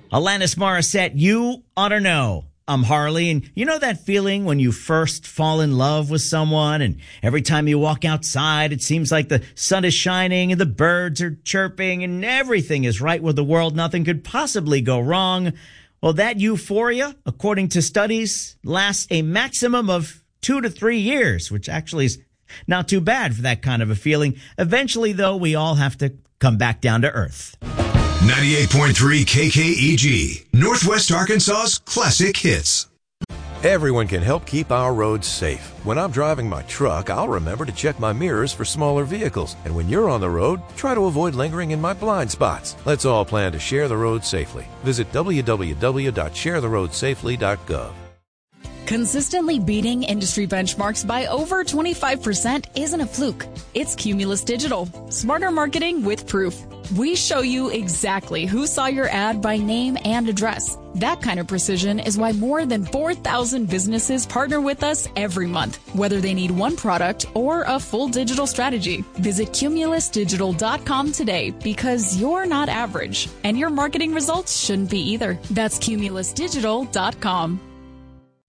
Alanis Morissette, You Ought to Know. I'm Harley, and you know that feeling when you first fall in love with someone, and every time you walk outside, it seems like the sun is shining and the birds are chirping and everything is right with the world. Nothing could possibly go wrong. Well, that euphoria, according to studies, lasts a maximum of 2 to 3 years, which actually is not too bad for that kind of a feeling. Eventually, though, we all have to come back down to earth. 98.3 KKEG, Northwest Arkansas's classic hits. Everyone can help keep our roads safe. When I'm driving my truck, I'll remember to check my mirrors for smaller vehicles. And when you're on the road, try to avoid lingering in my blind spots. Let's all plan to share the road safely. Visit www.sharetheroadsafely.gov. Consistently beating industry benchmarks by over 25% isn't a fluke. It's Cumulus Digital. Smarter marketing with proof. We show you exactly who saw your ad by name and address. That kind of precision is why more than 4,000 businesses partner with us every month, whether they need one product or a full digital strategy. Visit cumulusdigital.com today because you're not average, and your marketing results shouldn't be either. That's cumulusdigital.com.